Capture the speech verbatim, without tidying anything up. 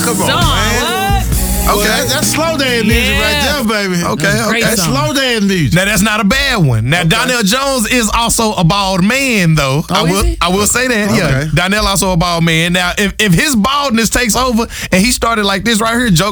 Come on, song. man. What? Okay, that, that's slow dance music Yeah. right there, baby. Okay, okay. That's slow dance music. Now that's not a bad one. Now Okay. Donnell Jones is also a bald man, though. I is will, he? I will say that. Okay. Yeah, Donnell also a bald man. Now, if if his baldness takes over and he started like this right here, Joe